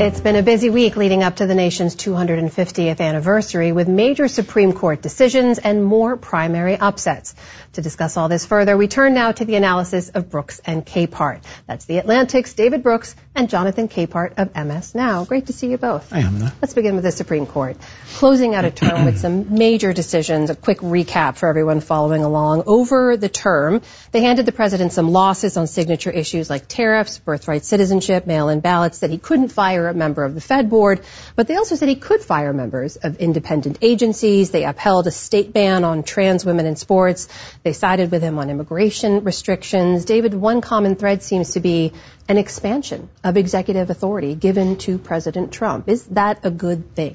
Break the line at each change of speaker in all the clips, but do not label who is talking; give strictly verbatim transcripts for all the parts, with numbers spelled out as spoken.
It's been a busy week leading up to the nation's two hundred fiftieth anniversary with major Supreme Court decisions and more primary upsets. To discuss all this further, we turn now to the analysis of Brooks and Capehart. That's The Atlantic's David Brooks and Jonathan Capehart of M S Now. Great to see you both.
I am.
Let's begin with the Supreme Court. Closing out a term with some major decisions. A quick recap for everyone following along. Over the term, they handed the president some losses on signature issues like tariffs, birthright citizenship, mail-in ballots, that he couldn't fire a member of the Fed board, but they also said he could fire members of independent agencies. They upheld a state ban on trans women in sports. They sided with him on immigration restrictions. David, one common thread seems to be an expansion of executive authority given to President Trump. Is that a good thing?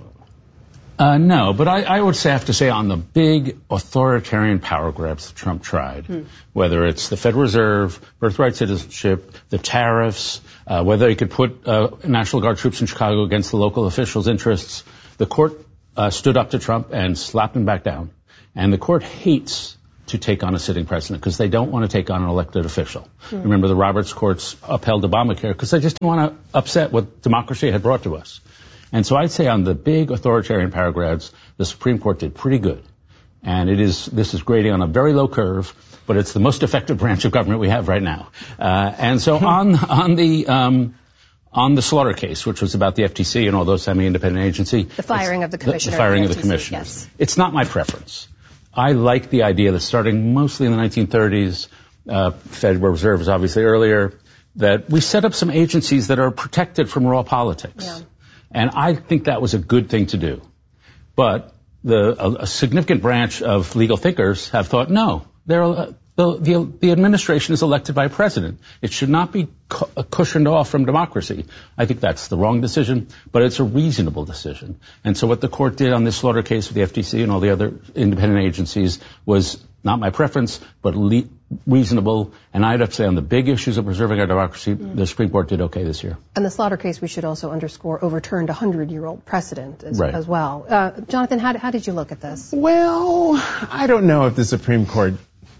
Uh, no, but I, I would say, have to say on the big authoritarian power grabs that Trump tried, hmm. whether it's the Federal Reserve, birthright citizenship, the tariffs, uh, whether he could put uh, National Guard troops in Chicago against the local officials' interests, the court uh, stood up to Trump and slapped him back down. And the court hates to take on a sitting president because they don't want to take on an elected official. Hmm. Remember, the Roberts courts upheld Obamacare because they just didn't want to upset what democracy had brought to us. And so I'd say on the big authoritarian power grabs, the Supreme Court did pretty good. And it is, this is grading on a very low curve, but it's the most effective branch of government we have right now. Uh, and so on, on the, um, on the Slaughter case, which was about the F T C and all those semi-independent agency.
The firing of the commissioner.
The, the firing
of
the,
the
of the commissioners.
Yes.
It's not my preference. I like the idea that starting mostly in the nineteen thirties, uh, Federal Reserve was obviously earlier, that we set up some agencies that are protected from raw politics. Yeah. And I think that was a good thing to do. But the, a, a significant branch of legal thinkers have thought, no, they're, uh, the, the, the administration is elected by a president. It should not be cu- cushioned off from democracy. I think that's the wrong decision, but it's a reasonable decision. And so what the court did on this Slaughter case with the F T C and all the other independent agencies was not my preference, but le- reasonable. And I'd have to say on the big issues of preserving our democracy, mm. the Supreme Court did okay this year.
And the Slaughter case, we should also underscore, overturned a hundred-year-old precedent as,
right.
as well. Uh, Jonathan, how, how did you look at this?
Well, I don't know if the Supreme Court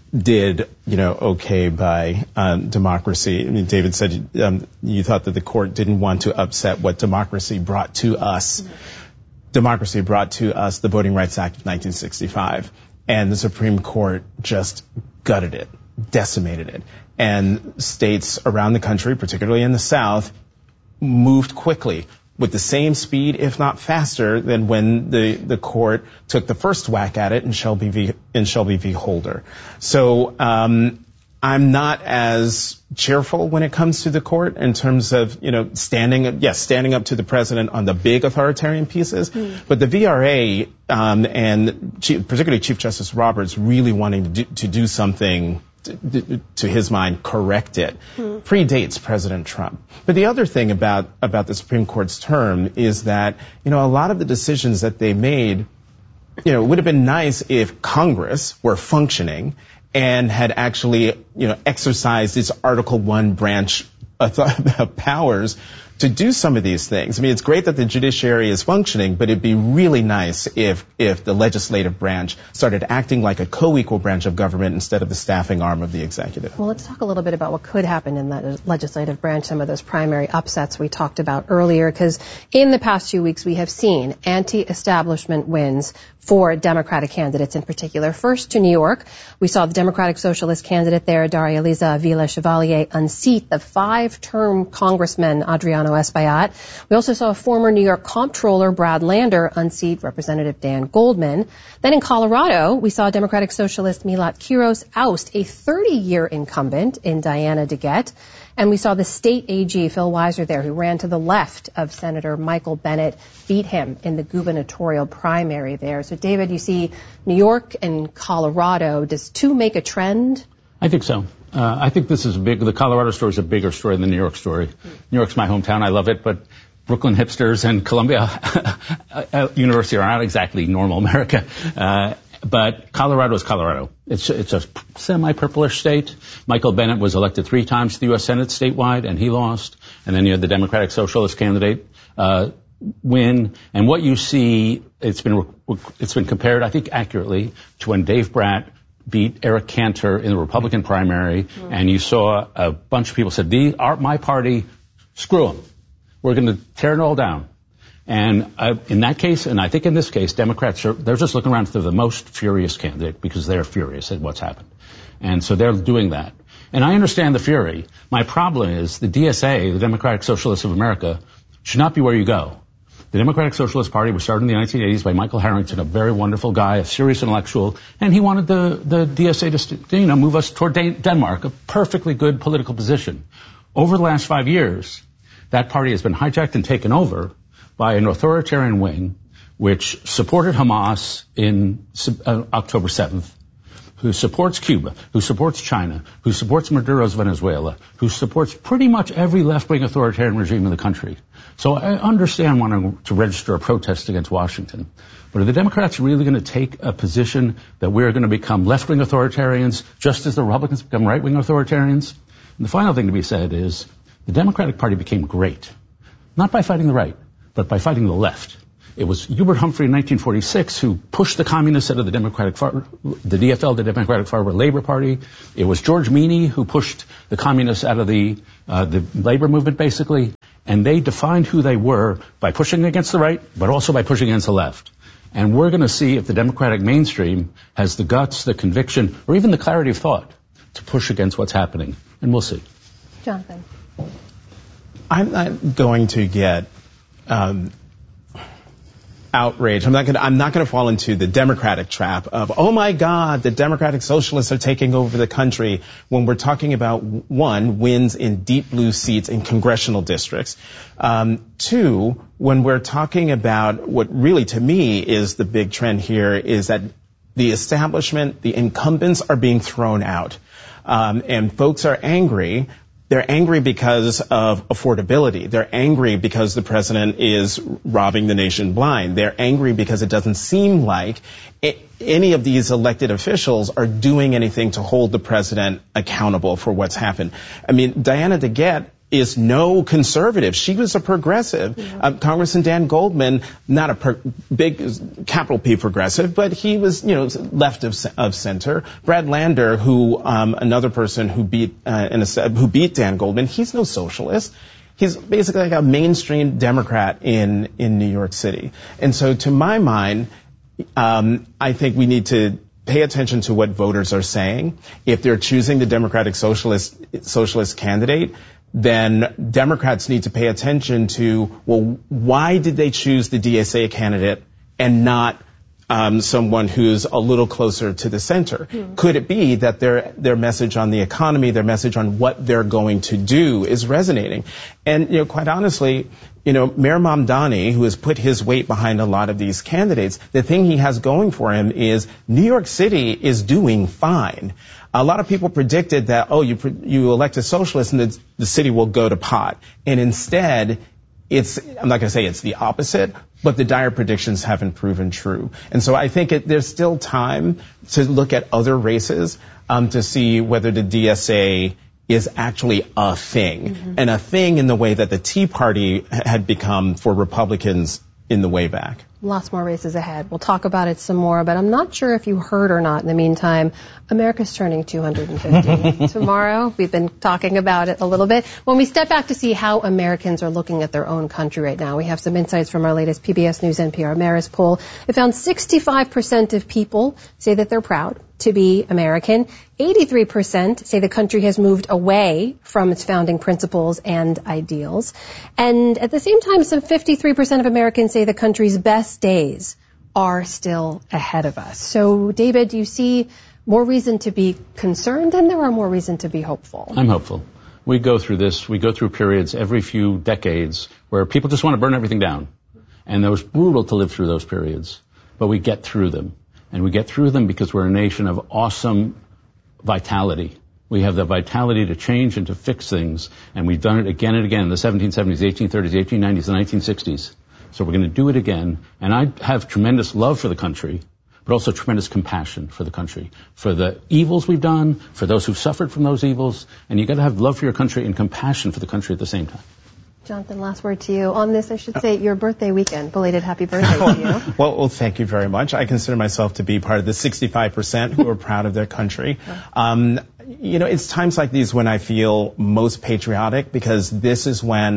did, you know, okay by um, democracy. I mean, David said um, you thought that the court didn't want to upset what democracy brought to us. Mm-hmm. Democracy brought to us the Voting Rights Act of nineteen sixty-five. And the Supreme Court just gutted it, decimated it. And states around the country, particularly in the South, moved quickly with the same speed, if not faster, than when the, the court took the first whack at it in Shelby v. in Shelby v. Holder. So um, I'm not as cheerful when it comes to the court in terms of, you know, standing, yes, standing up to the president on the big authoritarian pieces. Mm. But the V R A um, and Chief, particularly Chief Justice Roberts really wanting to do, to do something to, to his mind, correct it, mm. predates President Trump. But the other thing about, about the Supreme Court's term is that, you know, a lot of the decisions that they made, you know, it would have been nice if Congress were functioning and had actually, you know, exercised its Article One branch of powers to do some of these things. I mean, it's great that the judiciary is functioning, but it'd be really nice if if the legislative branch started acting like a co-equal branch of government instead of the staffing arm of the executive.
Well, let's talk a little bit about what could happen in the legislative branch, some of those primary upsets we talked about earlier, because in the past few weeks we have seen anti-establishment wins for Democratic candidates in particular. First to New York, we saw the Democratic Socialist candidate there, Daria Liza Avila Chevalier, unseat the five-term Congressman Adriano Espaillat. We also saw former New York Comptroller Brad Lander unseat Representative Dan Goldman. Then in Colorado, we saw Democratic Socialist Milat Quiros oust a thirty-year incumbent in Diana DeGette. And we saw the state A G, Phil Weiser there, who ran to the left of Senator Michael Bennet, beat him in the gubernatorial primary there. So, David, you see New York and Colorado. Does two make a trend?
I think so. Uh, I think this is a big, the Colorado story is a bigger story than the New York story. Mm. New York's my hometown. I love it, but Brooklyn hipsters and Columbia University are not exactly normal America. Uh, But Colorado is Colorado. It's, it's a semi-purplish state. Michael Bennet was elected three times to the U S Senate statewide, and he lost. And then you had the Democratic Socialist candidate uh, win. And what you see, it's been it's been compared, I think, accurately to when Dave Bratt beat Eric Cantor in the Republican primary, mm. and you saw a bunch of people said, "These are my party, screw them." We're going to tear it all down. And uh, in that case, and I think in this case, Democrats are, they're just looking around for the most furious candidate because they're furious at what's happened. And so they're doing that. And I understand the fury. My problem is the D S A, the Democratic Socialists of America, should not be where you go. The Democratic Socialist Party was started in the nineteen eighties by Michael Harrington, a very wonderful guy, a serious intellectual, and he wanted the, the D S A to, you know, move us toward Dan- Denmark, a perfectly good political position. Over the last five years, that party has been hijacked and taken over by an authoritarian wing which supported Hamas in uh, October seventh, who supports Cuba, who supports China, who supports Maduro's Venezuela, who supports pretty much every left-wing authoritarian regime in the country. So I understand wanting to register a protest against Washington. But are the Democrats really going to take a position that we're going to become left-wing authoritarians just as the Republicans become right-wing authoritarians? And the final thing to be said is the Democratic Party became great, not by fighting the right, but by fighting the left. It was Hubert Humphrey in nineteen forty-six who pushed the communists out of the Democratic, Far- the D F L, the Democratic Farmer Labor Party. It was George Meany who pushed the communists out of the uh, the labor movement, basically. And they defined who they were by pushing against the right, but also by pushing against the left. And we're going to see if the Democratic mainstream has the guts, the conviction, or even the clarity of thought to push against what's happening. And we'll see.
Jonathan.
I'm not going to get um, outraged. I'm not going to, I'm not going to fall into the Democratic trap of, oh my God, the Democratic Socialists are taking over the country, when we're talking about, one, wins in deep blue seats in congressional districts. Um, two, when we're talking about what really to me is the big trend here is that the establishment, the incumbents are being thrown out. Um, and folks are angry. They're angry because of affordability. They're angry because the president is robbing the nation blind. They're angry because it doesn't seem like it, any of these elected officials are doing anything to hold the president accountable for what's happened. I mean, Diana DeGette is no conservative. She was a progressive. Yeah. Uh, Congressman Dan Goldman, not a per- big capital P progressive, but he was, you know, left of, of center. Brad Lander, who um, another person who beat uh, in a, who beat Dan Goldman, he's no socialist. He's basically like a mainstream Democrat in in New York City. And so, to my mind, um, I think we need to pay attention to what voters are saying. If they're choosing the Democratic Socialist socialist candidate, then Democrats need to pay attention to, well, why did they choose the D S A candidate and not um, someone who's a little closer to the center? Mm. Could it be that their their message on the economy, their message on what they're going to do is resonating? And, you know, quite honestly, you know, Mayor Mamdani, who has put his weight behind a lot of these candidates, the thing he has going for him is New York City is doing fine. A lot of people predicted that, oh, you you elect a socialist and the, the city will go to pot. And instead, it's, I'm not going to say it's the opposite, but the dire predictions haven't proven true. And so I think it, there's still time to look at other races um, to see whether the D S A is actually a thing. Mm-hmm. And a thing in the way that the Tea Party had become for Republicans in the way back.
Lots more races ahead. We'll talk about it some more, but I'm not sure if you heard or not in the meantime, America's turning two hundred fifty tomorrow. We've been talking about it a little bit. When we step back to see how Americans are looking at their own country right now, we have some insights from our latest P B S News N P R Marist poll. It found sixty-five percent of people say that they're proud to be American. eighty-three percent say the country has moved away from its founding principles and ideals. And at the same time, some fifty-three percent of Americans say the country's best days are still ahead of us. So, David, do you see more reason to be concerned than there are more reason to be hopeful?
I'm hopeful. We go through this. We go through periods every few decades where people just want to burn everything down. And it was brutal to live through those periods. But we get through them. And we get through them because we're a nation of awesome vitality. We have the vitality to change and to fix things. And we've done it again and again in the seventeen seventies, eighteen thirties, eighteen nineties, and nineteen sixties. So we're going to do it again. And I have tremendous love for the country, but also tremendous compassion for the country, for the evils we've done, for those who've suffered from those evils. And you've got to have love for your country and compassion for the country at the same time.
Jonathan, last word to you. On this, I should say, your birthday weekend. Belated happy birthday to you.
well, well, thank you very much. I consider myself to be part of the sixty-five percent who are proud of their country. Um, you know, it's times like these when I feel most patriotic, because this is when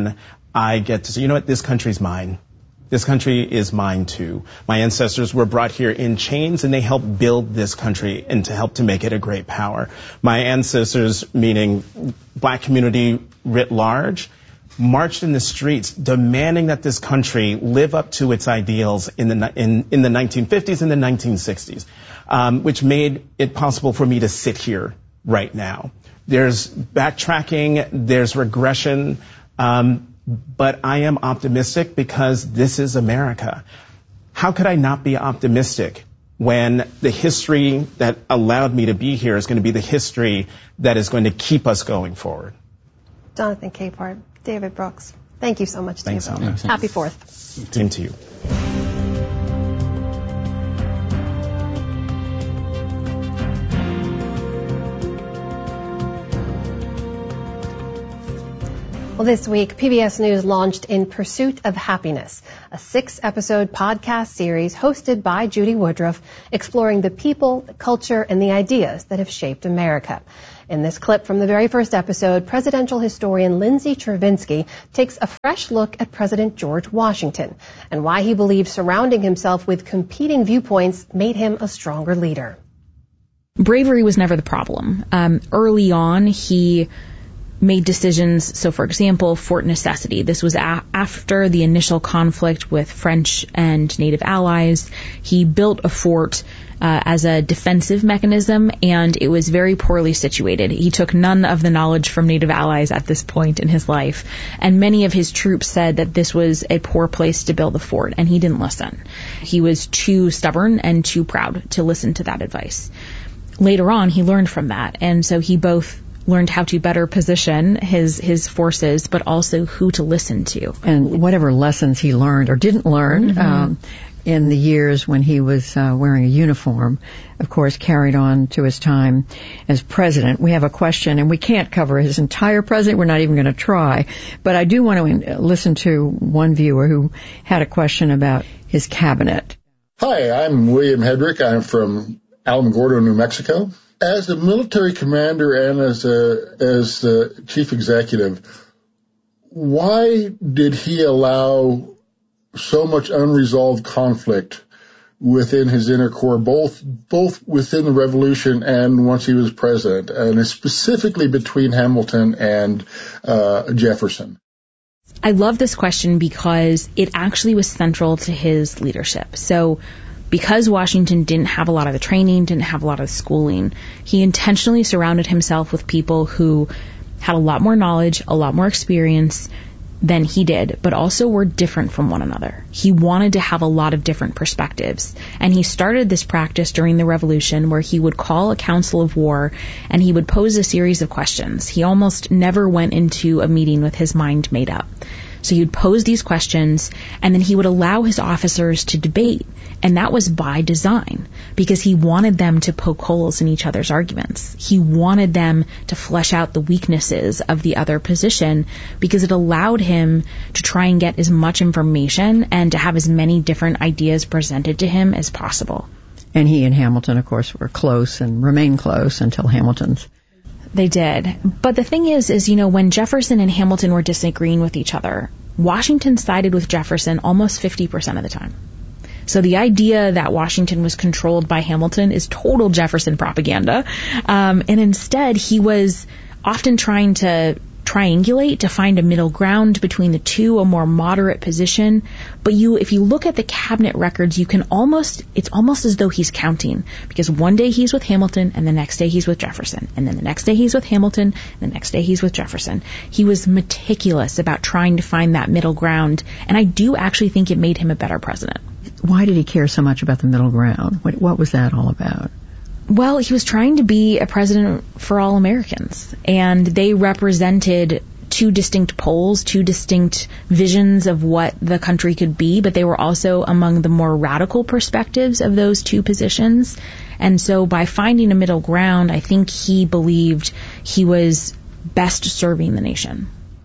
I get to say, you know what, this country's mine. This country is mine too. My ancestors were brought here in chains and they helped build this country and to help to make it a great power. My ancestors, meaning black community writ large, marched in the streets demanding that this country live up to its ideals in the in, in the nineteen fifties and the nineteen sixties, um, which made it possible for me to sit here right now. There's backtracking, there's regression, um, but I am optimistic because this is America. How could I not be optimistic when the history that allowed me to be here is going to be the history that is going to keep us going forward?
Jonathan Capehart, David Brooks, thank you so much, David.
Thanks, Thanks.
Happy Fourth.
Same to you.
Well, this week, P B S News launched In Pursuit of Happiness, a six-episode podcast series hosted by Judy Woodruff, exploring the people, the culture, and the ideas that have shaped America. In this clip from the very first episode, presidential historian Lindsay Chervinsky takes a fresh look at President George Washington and why he believes surrounding himself with competing viewpoints made him a stronger leader.
Bravery was never the problem. Um, early on, he made decisions. So, for example, Fort Necessity. This was a- after the initial conflict with French and Native allies. He built a fort uh, as a defensive mechanism, and it was very poorly situated. He took none of the knowledge from Native allies at this point in his life, and many of his troops said that this was a poor place to build a fort, and he didn't listen. He was too stubborn and too proud to listen to that advice. Later on, he learned from that, and so he both learned how to better position his his forces, but also who to listen to.
And whatever lessons he learned or didn't learn mm-hmm. um, in the years when he was uh, wearing a uniform, of course, carried on to his time as president. We have a question, and we can't cover his entire president. We're not even going to try. But I do want to listen to one viewer who had a question about his cabinet.
Hi, I'm William Hedrick. I'm from Alamogordo, New Mexico. As a military commander and as a as the chief executive, why did he allow so much unresolved conflict within his inner core, both both within the revolution and once he was president, and specifically between Hamilton and uh, Jefferson?
I love this question because it actually was central to his leadership. So, because Washington didn't have a lot of the training, didn't have a lot of the schooling, he intentionally surrounded himself with people who had a lot more knowledge, a lot more experience than he did, but also were different from one another. He wanted to have a lot of different perspectives. And he started this practice during the Revolution where he would call a council of war and he would pose a series of questions. He almost never went into a meeting with his mind made up. So he would pose these questions, and then he would allow his officers to debate. And that was by design, because he wanted them to poke holes in each other's arguments. He wanted them to flesh out the weaknesses of the other position, because it allowed him to try and get as much information and to have as many different ideas presented to him as possible.
And he and Hamilton, of course, were close and remained close until Hamilton's.
They did. But the thing is, is, you know, when Jefferson and Hamilton were disagreeing with each other, Washington sided with Jefferson almost fifty percent of the time. So the idea that Washington was controlled by Hamilton is total Jefferson propaganda. Um, and instead, he was often trying to triangulate to find a middle ground between the two, a more moderate position. But you, if you look at the cabinet records, you can almost, it's almost as though he's counting, because one day he's with Hamilton and the next day he's with Jefferson. And then the next day he's with Hamilton and the next day he's with Jefferson. He was meticulous about trying to find that middle ground. And I do actually think it made him a better president.
Why did he care so much about the middle ground? What, what was that all about?
Well, he was trying to be a president for all Americans, and they represented two distinct poles, two distinct visions of what the country could be, but they were also among the more radical perspectives of those two positions. And so by finding a middle ground, I think he believed he was best serving the nation.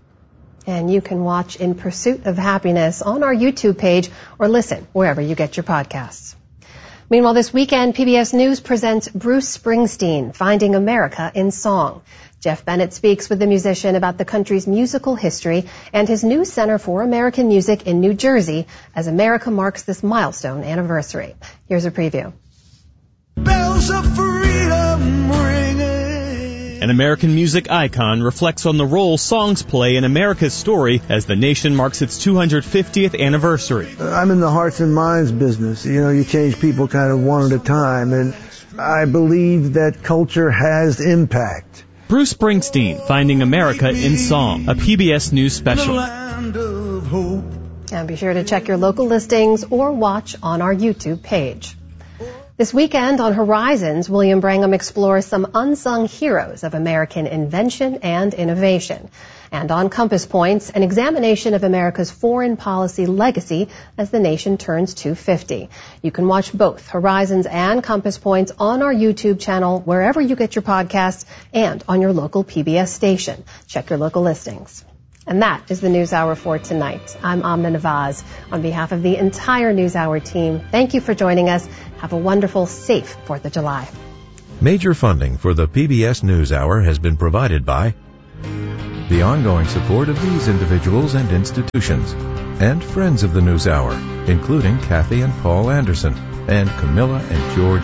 And you can watch In Pursuit of Happiness on our YouTube page or listen wherever you get your podcasts. Meanwhile, this weekend, P B S News presents Bruce Springsteen, Finding America in Song. Jeff Bennett speaks with the musician about the country's musical history and his new Center for American Music in New Jersey as America marks this milestone anniversary. Here's a preview.
Bells of freedom ringing. An American music icon reflects on the role songs play in America's story as the nation marks its two hundred fiftieth anniversary.
I'm in the hearts and minds business. You know, you change people kind of one at a time, and I believe that culture has impact.
Bruce Springsteen, Finding America in Song, a P B S News special.
And be sure to check your local listings or watch on our YouTube page. This weekend on Horizons, William Brangham explores some unsung heroes of American invention and innovation. And on Compass Points, an examination of America's foreign policy legacy as the nation turns two hundred fifty. You can watch both Horizons and Compass Points on our YouTube channel, wherever you get your podcasts, and on your local P B S station. Check your local listings. And that is the NewsHour for tonight. I'm Amna Nawaz. On behalf of the entire NewsHour team, thank you for joining us. Have a wonderful, safe fourth of July.
Major funding for the P B S NewsHour has been provided by the ongoing support of these individuals and institutions and friends of the NewsHour, including Kathy and Paul Anderson and Camilla and George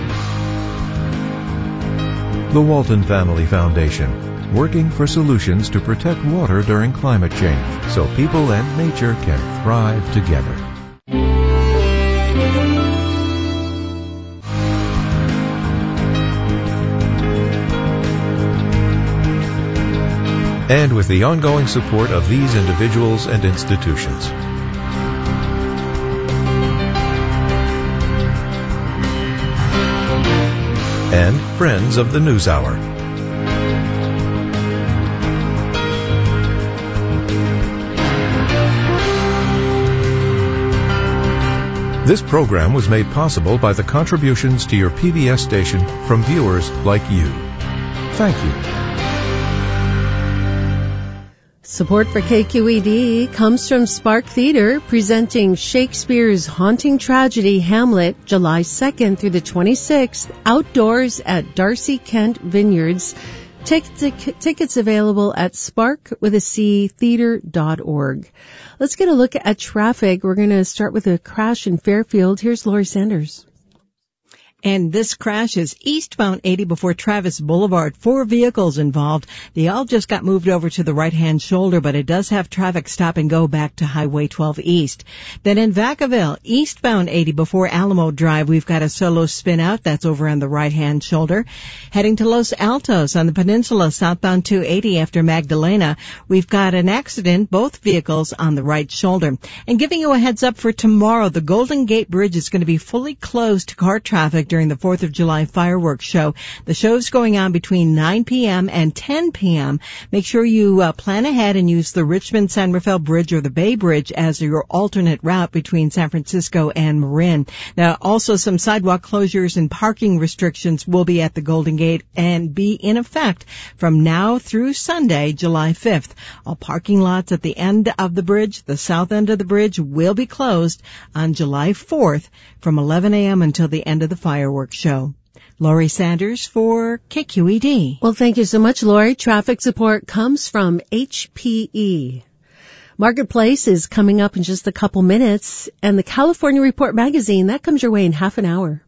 Smith. The Walton Family Foundation, working for solutions to protect water during climate change so people and nature can thrive together. And with the ongoing support of these individuals and institutions. And friends of the NewsHour. This program was made possible by the contributions to your P B S station from viewers like you. Thank you.
Support for K Q E D comes from Spark Theater, presenting Shakespeare's haunting tragedy Hamlet, July second through the twenty-sixth, outdoors at Darcy Kent Vineyards. Tick- tickets available at spark with a C theater dot org. Let's get a look at traffic. We're going to start with a crash in Fairfield. Here's Lori Sanders.
And this crash is eastbound eighty before Travis Boulevard. Four vehicles involved. They all just got moved over to the right-hand shoulder, but it does have traffic stop and go back to Highway twelve East. Then in Vacaville, eastbound eighty before Alamo Drive, we've got a solo spin out. That's over on the right-hand shoulder. Heading to Los Altos on the peninsula, southbound two eighty after Magdalena, we've got an accident, both vehicles on the right shoulder. And giving you a heads up for tomorrow, the Golden Gate Bridge is going to be fully closed to car traffic during the fourth of July fireworks show. The show's going on between nine p.m. and ten p.m. Make sure you uh, plan ahead and use the Richmond-San Rafael Bridge or the Bay Bridge as your alternate route between San Francisco and Marin. Now, also some sidewalk closures and parking restrictions will be at the Golden Gate and be in effect from now through Sunday, July fifth. All parking lots at the end of the bridge, the south end of the bridge, will be closed on July fourth from eleven a.m. until the end of the fireworks show. Lori Sanders for K Q E D.
Well, thank you so much, Lori. Traffic support comes from H P E. Marketplace is coming up in just a couple minutes, and the California Report magazine, that comes your way in half an hour.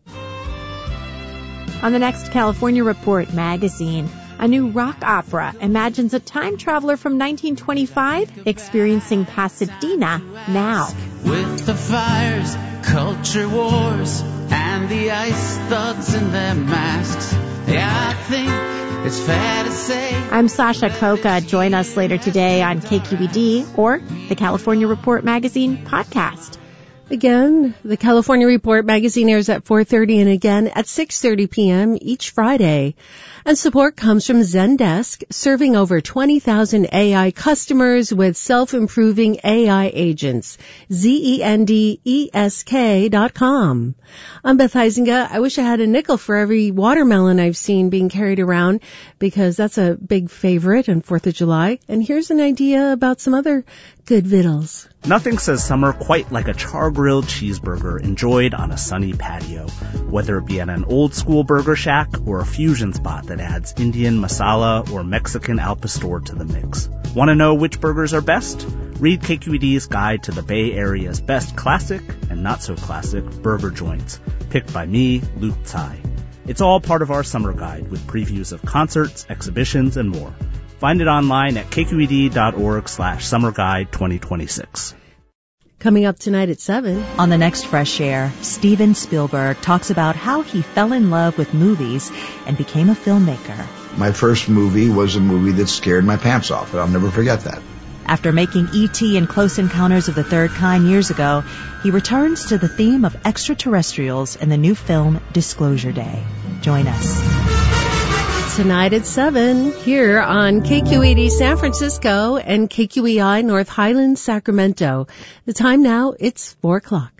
On the next California Report magazine, a new rock opera imagines a time traveler from nineteen twenty-five experiencing Pasadena now.
With the fires, culture wars, and the ice thugs in their masks, yeah, I think it's fair to say.
I'm Sasha Coca. Join us later today on K Q E D or the California Report magazine podcast.
Again, the California Report magazine airs at four thirty and again at six thirty p.m. each Friday. And support comes from Zendesk, serving over twenty thousand A I customers with self-improving A I agents. Z E N D E S K dot com. I'm Beth Heisinger. I wish I had a nickel for every watermelon I've seen being carried around, because that's a big favorite on fourth of July. And here's an idea about some other good vittles.
Nothing says summer quite like a char grill-grilled cheeseburger enjoyed on a sunny patio, whether it be at an old-school burger shack or a fusion spot that adds Indian masala or Mexican al pastor to the mix. Want to know which burgers are best? Read K Q E D's guide to the Bay Area's best classic and not-so-classic burger joints, picked by me, Luke Tsai. It's all part of our summer guide with previews of concerts, exhibitions, and more. Find it online at kqed.org slash summer guide 2026.
Coming up tonight at seven.
On the next Fresh Air, Steven Spielberg talks about how he fell in love with movies and became a filmmaker.
My first movie was a movie that scared my pants off, and I'll never forget that.
After making E T and Close Encounters of the Third Kind years ago, he returns to the theme of extraterrestrials in the new film Disclosure Day. Join us.
Tonight at seven, here on K Q E D San Francisco and K Q E I North Highlands, Sacramento. The time now, it's four o'clock.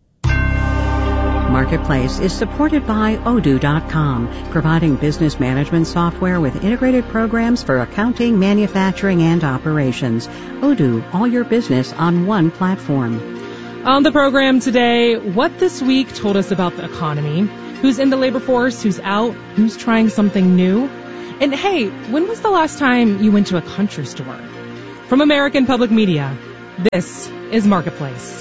Marketplace is supported by Odoo dot com, providing business management software with integrated programs for accounting, manufacturing, and operations. Odoo, all your business on one platform.
On the program today, what this week told us about the economy, who's in the labor force, who's out, who's trying something new. And hey, when was the last time you went to a country store? From American Public Media, this is Marketplace.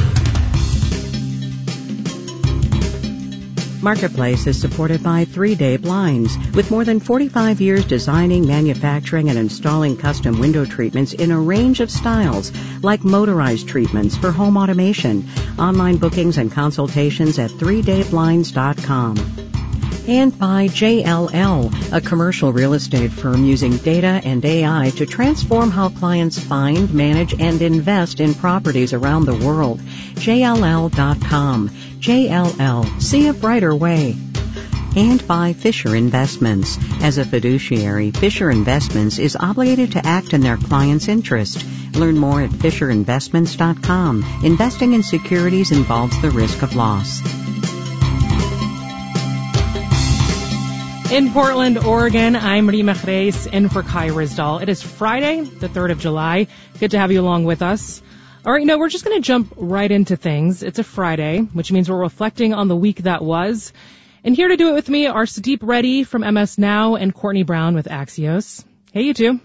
Marketplace is supported by Three Day Blinds. With more than forty-five years designing, manufacturing, and installing custom window treatments in a range of styles, like motorized treatments for home automation. Online bookings and consultations at three day blinds dot com. And by J L L, a commercial real estate firm using data and A I to transform how clients find, manage, and invest in properties around the world. J L L dot com. J L L. See a brighter way. And by Fisher Investments. As a fiduciary, Fisher Investments is obligated to act in their client's interest. Learn more at fisher investments dot com. Investing in securities involves the risk of loss.
In Portland, Oregon, I'm Rima Reis in for Kai Rizdal. It is Friday, the third of July. Good to have you along with us. All right, no, we're just going to jump right into things. It's a Friday, which means we're reflecting on the week that was. And here to do it with me are Sudeep Reddy from M S Now and Courtney Brown with Axios. Hey, you two.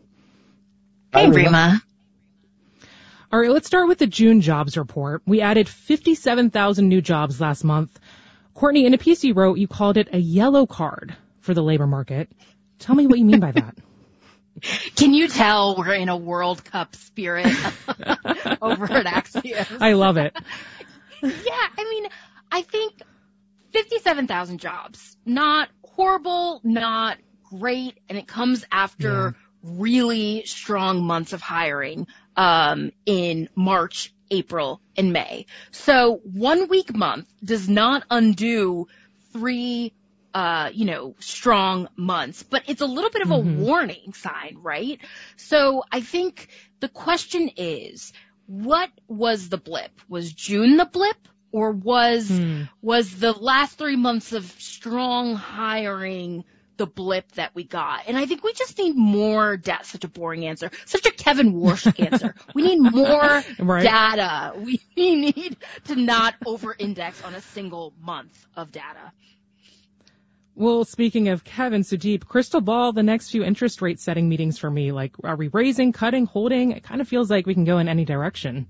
Hey, Rima.
All right, let's start with the June jobs report. We added fifty-seven thousand new jobs last month. Courtney, in a piece you wrote, you called it a yellow card for the labor market. Tell me what you mean by that.
Can you tell we're in a World Cup spirit over at Axios?
I love it.
Yeah, I mean, I think fifty-seven thousand jobs, not horrible, not great, and it comes after yeah. really strong months of hiring um, in March, April, and May. So one weak month does not undo three Uh, you know, strong months, but it's a little bit of a mm-hmm. warning sign, right? So I think the question is, what was the blip? Was June the blip, or was, mm. was the last three months of strong hiring the blip that we got? And I think we just need more data. Such a boring answer. Such a Kevin Warsh answer. We need more right. data. We need to not over-index on a single month of data.
Well, speaking of Kevin, Sudeep, crystal ball the next few interest rate setting meetings for me. Like, are we raising, cutting, holding? It kind of feels like we can go in any direction.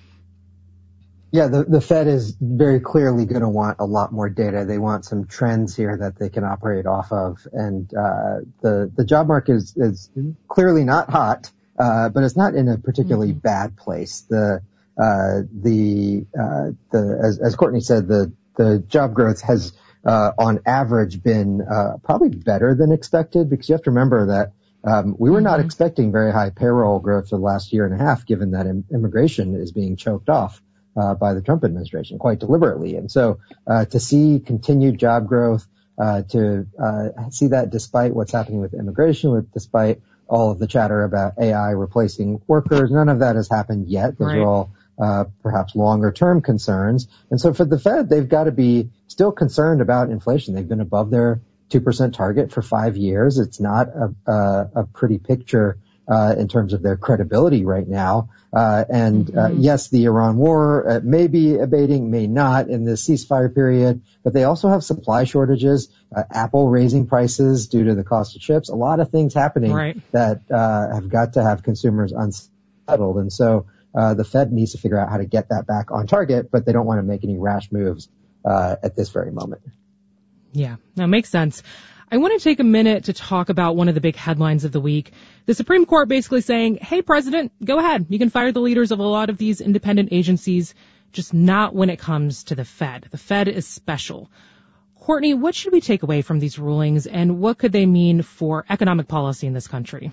Yeah, the, the Fed is very clearly going to want a lot more data. They want some trends here that they can operate off of. And uh, the the job market is, is clearly not hot, uh, but it's not in a particularly mm-hmm. bad place. The uh, the uh, the as, as Courtney said, the the job growth has Uh, on average been uh, probably better than expected, because you have to remember that um, we were mm-hmm. not expecting very high payroll growth for the last year and a half, given that im- immigration is being choked off uh, by the Trump administration quite deliberately. And so uh, to see continued job growth, uh, to uh, see that despite what's happening with immigration, with despite all of the chatter about A I replacing workers, none of that has happened yet. Those right. are all Uh, perhaps longer term concerns. And so for the Fed, they've got to be still concerned about inflation. They've been above their two percent target for five years. It's not a, a, a pretty picture uh, in terms of their credibility right now. Uh, and
Mm-hmm.
uh, yes, the Iran war uh, may be abating, may not in the ceasefire period, but they also have supply shortages, uh, Apple raising prices due to the cost of chips, a lot of things happening
Right.
that uh, have got to have consumers unsettled. And so uh, the Fed needs to figure out how to get that back on target, but they don't want to make any rash moves uh, at this very moment.
Yeah, that makes sense. I want to take a minute to talk about one of the big headlines of the week. The Supreme Court basically saying, hey, President, go ahead. You can fire the leaders of a lot of these independent agencies, just not when it comes to the Fed. The Fed is special. Courtney, what should we take away from these rulings, and what could they mean for economic policy in this country?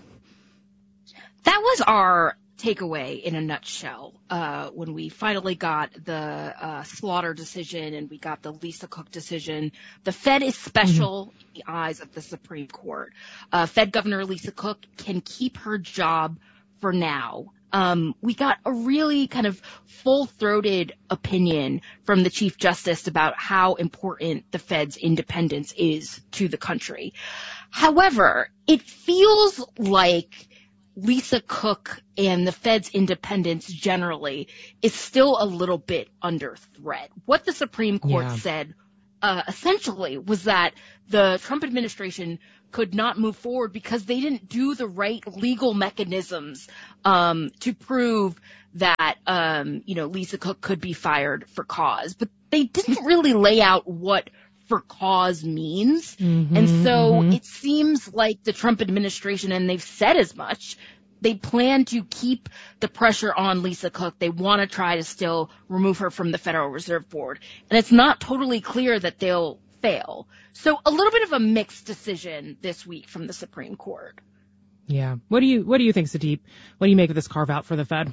That was our takeaway in a nutshell uh, when we finally got the uh, Slaughter decision and we got the Lisa Cook decision. The Fed is special mm-hmm. in the eyes of the Supreme Court. Uh, Fed Governor Lisa Cook can keep her job for now. Um, we got a really kind of full-throated opinion from the Chief Justice about how important the Fed's independence is to the country. However, it feels like Lisa Cook and the Fed's independence generally is still a little bit under threat. What the Supreme Court
Yeah.
said uh, essentially was that the Trump administration could not move forward because they didn't do the right legal mechanisms um, to prove that, um, you know, Lisa Cook could be fired for cause. But they didn't really lay out what for cause means.
Mm-hmm,
and so
mm-hmm.
it seems like the Trump administration, and they've said as much, they plan to keep the pressure on Lisa Cook. They want to try to still remove her from the Federal Reserve Board. And it's not totally clear that they'll fail. So a little bit of a mixed decision this week from the Supreme Court.
Yeah. What do you what do you think, Sudeep? What do you make of this carve out for the Fed?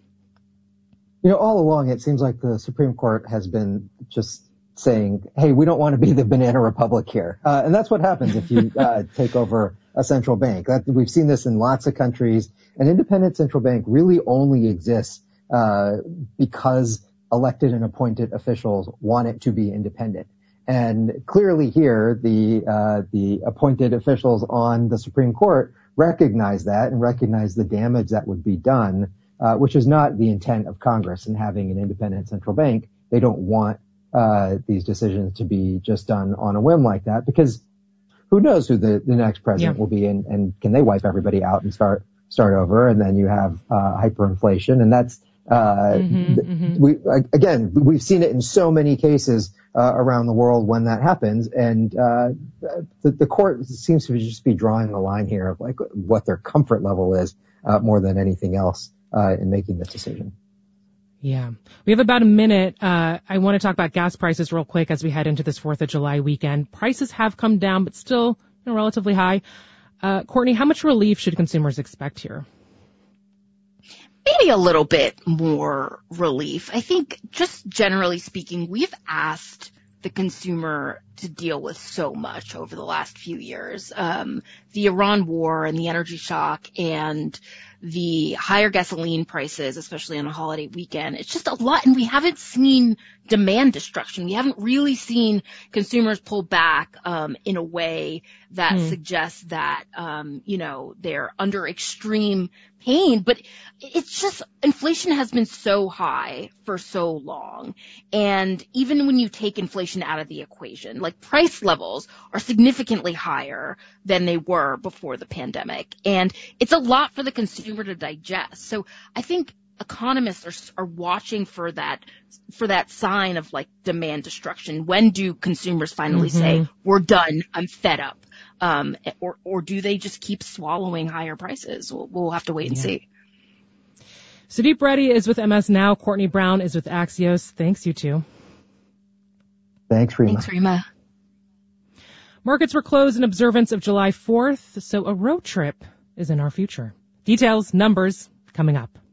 You know, all along it seems like the Supreme Court has been just saying, hey, we don't want to be the banana republic here. Uh, and that's what happens if you uh, take over a central bank. That, we've seen this in lots of countries. An independent central bank really only exists uh, because elected and appointed officials want it to be independent. And clearly here, the uh, the appointed officials on the Supreme Court recognize that and recognize the damage that would be done, uh, which is not the intent of Congress in having an independent central bank. They don't want uh these decisions to be just done on a whim like that, because who knows who the, the next president yeah. will be, and, and can they wipe everybody out and start start over, and then you have uh hyperinflation, and that's uh
mm-hmm,
th-
mm-hmm.
we again we've seen it in so many cases uh, around the world when that happens, and uh the, the court seems to just be drawing a line here of like what their comfort level is uh, more than anything else uh in making this decision.
Yeah. We have about a minute. Uh, I want to talk about gas prices real quick as we head into this fourth of July weekend. Prices have come down, but still you know, relatively high. Uh, Courtney, how much relief should consumers expect here?
Maybe a little bit more relief. I think just generally speaking, we've asked the consumer to deal with so much over the last few years. Um, the Iran war and the energy shock and the higher gasoline prices, especially on a holiday weekend. It's just a lot, and we haven't seen demand destruction. We haven't really seen consumers pull back um, in a way that mm. suggests that, um, you know, they're under extreme pain. But it's just inflation has been so high for so long. And even when you take inflation out of the equation, like price levels are significantly higher than they were before the pandemic. And it's a lot for the consumer to digest. So I think economists are, are watching for that, for that sign of like demand destruction. When do consumers finally mm-hmm. say, we're done, I'm fed up? Um, or, or do they just keep swallowing higher prices? We'll, we'll have to wait and yeah. see.
Sudeep Reddy is with M S Now. Courtney Brown is with Axios. Thanks, you two.
Thanks, Rima.
Thanks, Rima.
Markets were closed in observance of July fourth, so a road trip is in our future. Details, numbers, coming up.